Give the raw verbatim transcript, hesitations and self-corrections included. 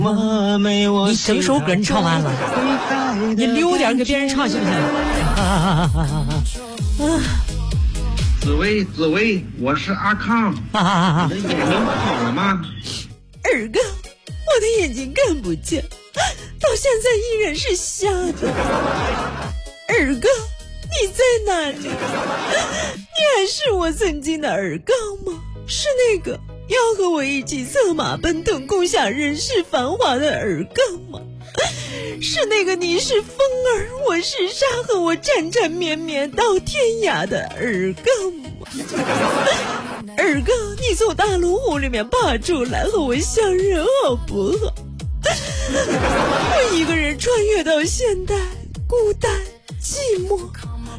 你整首歌你唱完了，你留点给别人唱行不行？啊紫薇，紫薇，我是阿康。 啊你的眼睛好了吗？ 二哥，我的眼睛看不见，到现在依然是瞎的。二哥，你在哪里？你还是我曾经的二刚吗？是那个要和我一起策马奔腾共享人世繁华的二刚吗？是那个你是风儿我是沙和我缠缠绵绵到天涯的二刚吗？二刚，你从大龙湖里面爬出来和我相认好不好？我一个人穿越到现代，孤单寂寞